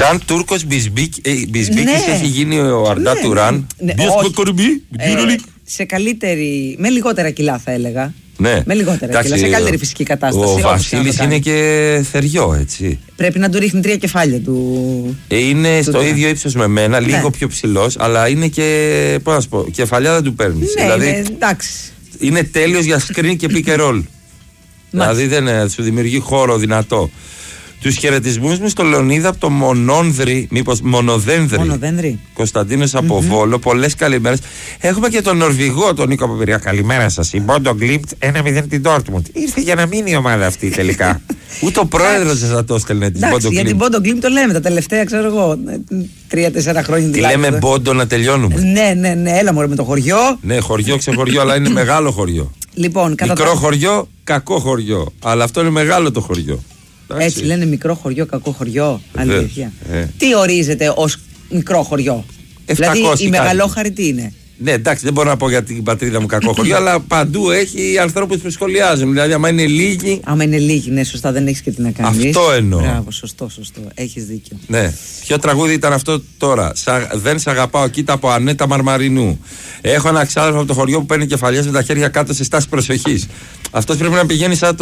Σαν Τούρκος Μπισμπίκης έχει γίνει ο Αρντά Τουράν. Σε καλύτερη, με λιγότερα κιλά θα έλεγα. Ναι. Με λιγότερα κιλά, σε καλύτερη φυσική κατάσταση. Ο Βασίλης είναι και θεριό, έτσι. Πρέπει να του ρίχνει 3 κεφάλια του. Είναι στο ίδιο ύψος με μένα, λίγο πιο ψηλός, αλλά είναι και. Πώς να σου πω, κεφαλιά δεν του παίρνει. Ναι, δηλαδή, εντάξει. Είναι τέλειος για screen και pick and roll. Δηλαδή δεν σου δημιουργεί χώρο δυνατό. Τους χαιρετισμούς μου στο Λεωνίδα από το Μονόνδρη, μήπως Μονοδένδρη. Κωνσταντίνος από Βόλο, πολλές καλημέρες. Έχουμε και τον Νορβηγό, τον Νίκο Παπηριά. Καλημέρα σας. Η Μπόντο Γκλίμπτ 1-0 την Ντόρτμουντ. Ήρθε για να μείνει η ομάδα αυτή τελικά. Ούτε ο πρόεδρος δεν θα το έστελνε την Μπόντο Γκλίμπτ. Για την Μπόντο Γκλίμπτ το λέμε τα τελευταία, ξέρω εγώ, 3-4 χρόνια. Τι λέμε Μπόντο να τελειώνουμε. Ναι, έλα μωρέ με το χωριό. Ναι, χωριό ξεχωριό, αλλά είναι μεγάλο χωριό. Λοιπόν, μικρό χωριό, κακό χωριό. Αλλά αυτό είναι μεγάλο το χωριό. Έτσι λένε μικρό χωριό, κακό χωριό. Αλήθεια. Τι ορίζεται ως μικρό χωριό? Δηλαδή η Μεγαλόχαρη τι είναι? Ναι, εντάξει, δεν μπορώ να πω για την πατρίδα μου κακό χωριό, αλλά παντού έχει ανθρώπους που σχολιάζουν. Δηλαδή, άμα είναι λίγοι. Άμα είναι λίγοι, ναι, σωστά, δεν έχεις και τι να κάνεις. Αυτό εννοώ. Μπράβο, σωστό. Έχεις δίκιο. Ναι. Ποιο τραγούδι ήταν αυτό τώρα? Δεν σ' αγαπάω, κοίτα από Ανέτα Μαρμαρινού. Έχω ένα ξάδερφο από το χωριό που παίρνει κεφαλιές με τα χέρια κάτω σε στάση προσοχής. Αυτός πρέπει να πηγαίνει σαν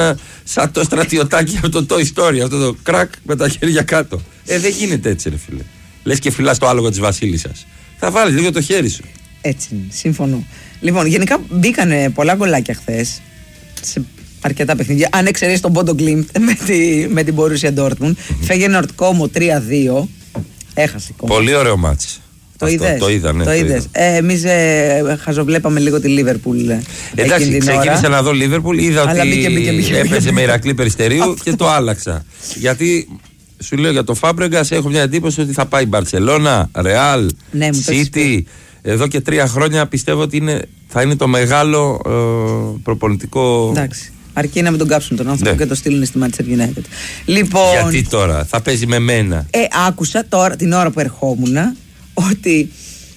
το στρατιωτάκι από το Toy Story. Αυτό το κρακ με τα χέρια κάτω. Δεν γίνεται έτσι, ρε φίλε. Λες και φυλάς το άλογο της βασίλισσας. Θα βάλεις λίγο το χέρι σου. Έτσι είναι, συμφωνώ. Λοιπόν, γενικά μπήκανε πολλά γκολάκια χθες σε αρκετά παιχνίδια. Αν εξαιρέσει τον Μπόντο Γκλίμπτ με την Borussia Dortmund. Φέγενορτ Κόμο 3-2. Έχασε Κόμο. Πολύ ωραίο μάτς. Το είδα, ναι. Το είδες. Εμείς χαζοβλέπαμε λίγο τη Λίβερπουλ. Εντάξει, ξεκίνησα να δω Λίβερπουλ. Είδα ότι έπαιζε με Ηρακλή Περιστερίου και το άλλαξα. Γιατί σου λέω για το Φάμπρεγκας έχω μια εντύπωση ότι θα πάει Μπαρτσελώνα, Ρεάλ, Σίτι. Εδώ και 3 χρόνια πιστεύω ότι θα είναι το μεγάλο προπονητικό. Εντάξει. Αρκεί να μην τον κάψουν τον άνθρωπο και το στείλουν στη Manchester United. Λοιπόν, γιατί τώρα θα παίζει με μένα? Άκουσα τώρα την ώρα που ερχόμουν ότι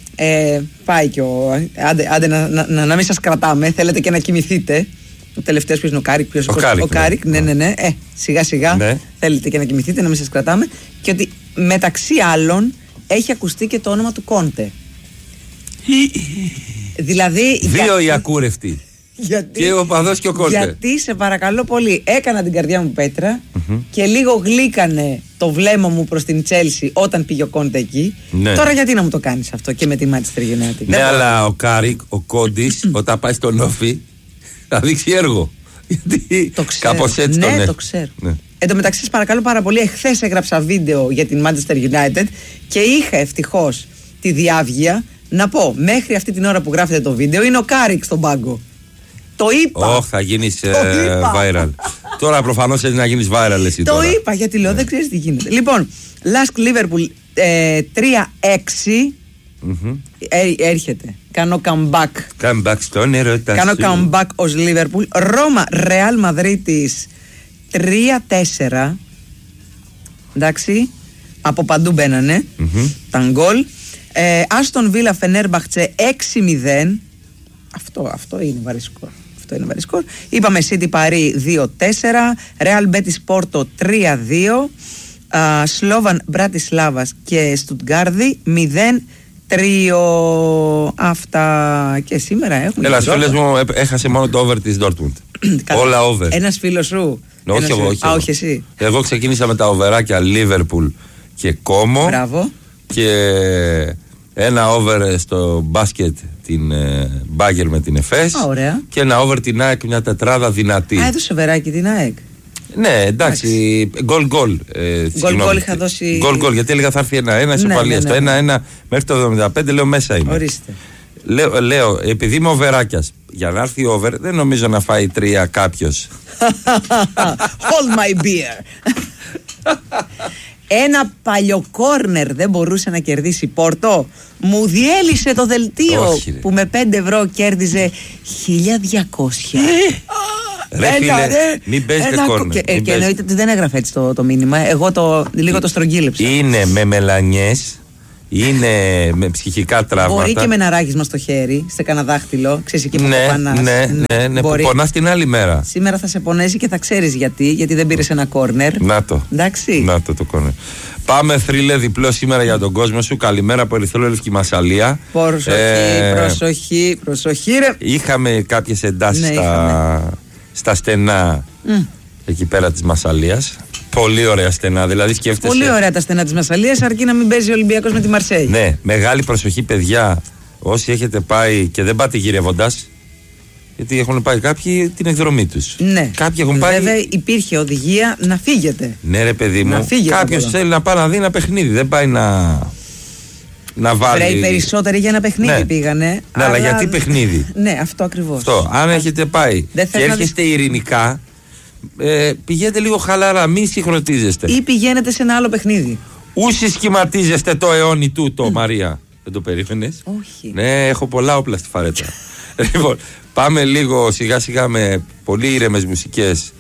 πάει και άντε να μην σας κρατάμε. Θέλετε και να κοιμηθείτε. Ο τελευταίος ποιος είναι ο Κάρικ. Ναι. Σιγά σιγά θέλετε και να κοιμηθείτε, να μην σας κρατάμε. Και ότι μεταξύ άλλων έχει ακουστεί και το όνομα του Κόντε. Δηλαδή. 2 οι ακούρευτοι. Και ο παδός και ο Κόντε. Γιατί σε παρακαλώ πολύ, έκανα την καρδιά μου πέτρα και λίγο γλύκανε το βλέμμα μου προς την Τσέλσι όταν πήγε ο Κόντε εκεί. Ναι. Τώρα γιατί να μου το κάνεις αυτό και με τη Manchester United? Ναι, αλλά ο Κάρικ, ο Κόντις, όταν πάει στον Όφι, θα δείξει έργο. Γιατί κάπως έτσι τον το ξέρω. Ναι. Εν τω μεταξύ, σας παρακαλώ πάρα πολύ, εχθές έγραψα βίντεο για την Manchester United και είχα ευτυχώς τη διάβγεια να πω μέχρι αυτή την ώρα που γράφετε το βίντεο είναι ο Κάρικ στον πάγκο. Το είπα. Θα γίνεις viral. Τώρα προφανώς έτσι να γίνεις viral εσύ το τώρα. είπα γιατί λέω δεν ξέρεις τι γίνεται. Λοιπόν, Lask Liverpool 3-6 έρχεται. Κάνω comeback στον ερώτα σου. Κάνω comeback ως Liverpool. Ρώμα Real Μαδρίτης 3-4. Εντάξει. Από παντού μπαίνανε τα γκολ. Άστον Βίλα Φενέρμπαχτσε 6-0. Αυτό είναι βαρύ σκορ. Είπαμε City Paris 2-4, Real Betis Porto 3-2, Σλόβαν Μπρατισλάβας και Στουτγκάρδη 0-3. Αυτά και σήμερα έχουμε. Έλα, φίλες μου, έχασε μόνο το over της Dortmund. Όλα over. Ένας φίλος σου? Όχι εσύ. Εγώ ξεκίνησα με τα οβεράκια Liverpool και Κόμο. Μπράβο. Και ένα over στο μπάσκετ την Μπάγκερ με την Εφές. Και ένα over την ΑΕΚ, μια τετράδα δυνατή. Έδωσε βεράκι την ΑΕΚ. Ναι, εντάξει. Γκολ. Γκολ είχα δώσει. Γκολ, γιατί έλεγα θα έρθει ένα ισοπαλία. Το 1-1 μέχρι το 75 λέω μέσα είναι. Ορίστε. Λέω, επειδή είμαι οβεράκιας, για να έρθει over δεν νομίζω να φάει 3 κάποιος. Hold my beer. Ένα παλιό κόρνερ δεν μπορούσε να κερδίσει Πόρτο. Μου διέλυσε το δελτίο. Όχι, που με 5 ευρώ κέρδιζε 1.200. Ρε φίλε, μην παίζετε κόρνερ. Και εννοείται ότι δεν έγραφε έτσι το μήνυμα. Εγώ λίγο το στρογγύλεψα. Είναι με μελανιές είναι με ψυχικά τραύματα. Μπορεί και με ένα ράγισμα στο χέρι, σε κανένα δάχτυλο. Ξέρεις εκεί που πονάς. Ναι, που πονάς την άλλη μέρα. Σήμερα θα σε πονέσει και θα ξέρεις γιατί δεν πήρες ένα κόρνερ. Να το. Εντάξει. Να το κόρνερ. Πάμε θρύλε διπλό σήμερα για τον κόσμο σου. Καλημέρα από Ερυθρόλευκη Μασσαλία. Προσοχή ρε. Είχαμε κάποιες εντάσεις στα στενά εκεί πέρα της Μασσαλίας. Πολύ ωραία στενά, δηλαδή σκέφτεσαι. Πολύ ωραία τα στενά της Μασσαλίας, αρκεί να μην παίζει ο Ολυμπιακός με τη Μαρσέη. Ναι, μεγάλη προσοχή, παιδιά. Όσοι έχετε πάει και δεν πάτε γυρεύοντας, γιατί έχουν πάει κάποιοι την εκδρομή τους. Ναι. Κάποιοι έχουν πάει. Βέβαια υπήρχε οδηγία να φύγετε. Ναι, ρε παιδί μου. Κάποιος θέλει να πάει να δει ένα παιχνίδι, δεν πάει να βάλει. Οι περισσότεροι για ένα παιχνίδι πήγανε. Ναι, αλλά γιατί παιχνίδι. Ναι, αυτό ακριβώς. Αν έχετε πάει και έρχεστε ειρηνικά. Πηγαίνετε λίγο χαλαρά, μην συγχρονίζεστε. Ή πηγαίνετε σε ένα άλλο παιχνίδι. Ούσι σχηματίζεστε το αιώνι τούτο, Μαρία. Δεν το περίμενες? Όχι. Ναι, έχω πολλά όπλα στη φαρέτρα. Λοιπόν, πάμε λίγο σιγά σιγά με πολύ ήρεμες μουσικές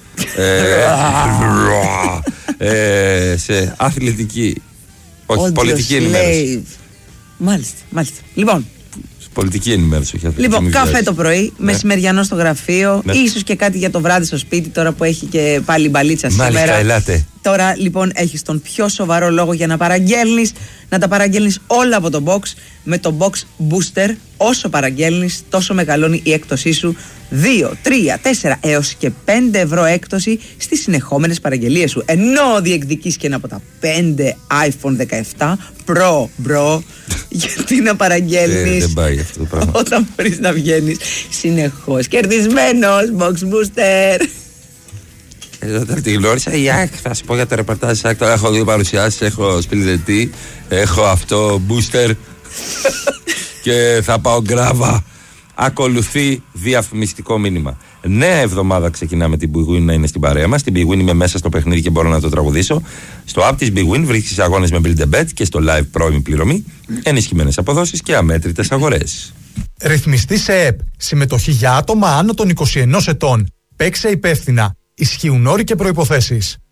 σε αθλητική, όχι πολιτική ενημέρωση. Μάλιστα. Λοιπόν, πολιτική ενημέρωση, όχι αθλητική. Λοιπόν, καφέ το πρωί, μεσημεριανό στο γραφείο, ίσως και κάτι για το βράδυ στο σπίτι, τώρα που έχει και πάλι μπαλίτσα σήμερα. Μάλιστα, ελάτε. Τώρα λοιπόν έχεις τον πιο σοβαρό λόγο για να παραγγέλνεις, να τα παραγγέλνεις όλα από το box με το box booster. Όσο παραγγέλνεις, τόσο μεγαλώνει η έκπτωσή σου. 2, 3, 4 έως και 5 ευρώ έκπτωση στις συνεχόμενες παραγγελίες σου. Ενώ διεκδικείς και ένα από τα 5 iPhone 17 Pro, bro. Γιατί να παραγγέλνεις δεν πάει αυτό το πράγμα. όταν μπορείς να βγαίνεις συνεχώς κερδισμένος box booster. Όταν τη γνώρισα, θα σου πω για το ρεπορτάζ. Έχω δύο παρουσιάσεις, έχω σπιλιδετή, έχω αυτό booster και θα πάω γκράβα. Ακολουθεί διαφημιστικό μήνυμα. Νέα εβδομάδα ξεκινάμε την Big Win να είναι στην παρέα μας. Την Big Win είμαι μέσα στο παιχνίδι και μπορώ να το τραγουδήσω. Στο app της Big Win βρίσκεις αγώνες με Build a Bet και στο live πρώιμη πληρωμή, ενισχυμένες αποδόσεις και αμέτρητες αγορές. Ρυθμιστή σε ΕΠ. Συμμετοχή για άτομα άνω των 21 ετών. Παίξε υπεύθυνα. Ισχύουν όροι και προϋποθέσεις.